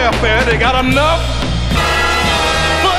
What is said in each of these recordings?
welfare, they got enough for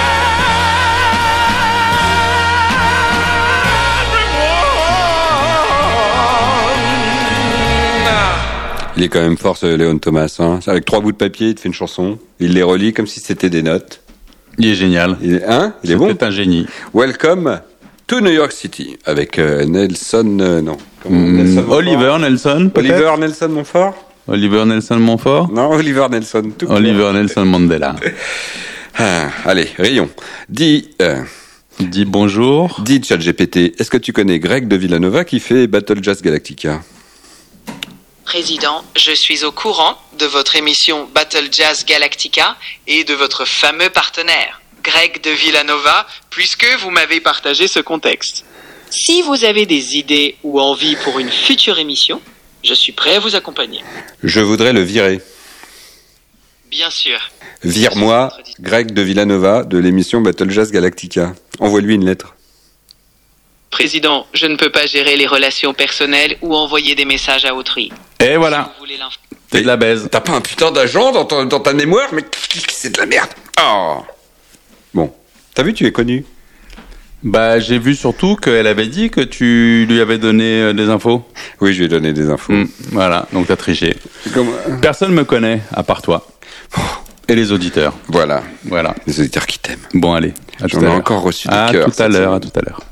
everyone. Il est quand même fort ce Léon Thomas, hein. Avec 3 bouts de papier, il te fait une chanson, il les relie comme si c'était des notes. Il est génial. Il est bon. C'est un génie. Welcome to New York City avec Nelson, Nelson Montfort. Oliver Nelson, peut-être. Oliver Nelson Montfort. Oliver Nelson Montfort. Non, Oliver Nelson. Tout Oliver clair. Nelson Mandela. Allez, rayon. Dis bonjour. Dis ChatGPT, est-ce que tu connais Greg de Villanova qui fait Battle Jazz Galactica? Président, je suis au courant de votre émission Battle Jazz Galactica et de votre fameux partenaire, Greg de Villanova, puisque vous m'avez partagé ce contexte. Si vous avez des idées ou envies pour une future émission, je suis prêt à vous accompagner. Je voudrais le virer. Bien sûr. Vire-moi Greg de Villanova de l'émission Battle Jazz Galactica. Envoie-lui une lettre. Président, je ne peux pas gérer les relations personnelles ou envoyer des messages à autrui. Et voilà. Si vous voulez C'est de la baise. T'as pas un putain d'agent dans ta mémoire? Mais c'est de la merde. Oh. Bon, t'as vu, tu es connu. Bah, j'ai vu surtout qu'elle avait dit que tu lui avais donné des infos. Oui, je lui ai donné des infos. Voilà, donc t'as triché. Personne me connaît, à part toi. Et les auditeurs. Voilà. Voilà. Les auditeurs qui t'aiment. Bon, allez. À tout J'en à ai l'heure. encore reçu des À cœurs. tout à l'heure, à tout à l'heure.